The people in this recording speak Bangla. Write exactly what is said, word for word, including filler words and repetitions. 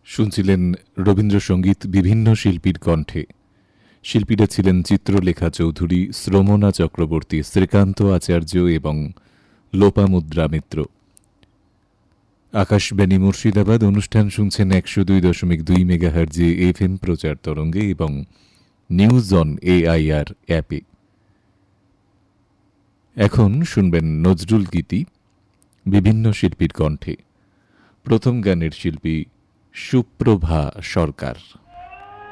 শুনছিলেন রবীন্দ্রসঙ্গীত বিভিন্ন শিল্পীর কণ্ঠে। শিল্পীরা ছিলেন চিত্রলেখা চৌধুরী, শ্রমণা চক্রবর্তী, শ্রীকান্ত আচার্য এবং লোপামুদ্রা মিত্র। আকাশবাণী মুর্শিদাবাদ অনুষ্ঠান শুনছেন একশো দুই দশমিক দুই মেগাহার্জে এফ এম প্রচার তরঙ্গে এবং নিউজ অন এআইআর অ্যাপে। এখন শুনবেন নজরুল গীতি বিভিন্ন শিল্পীর কণ্ঠে। প্রথম গানের শিল্পী সুপ্রভা সরকার।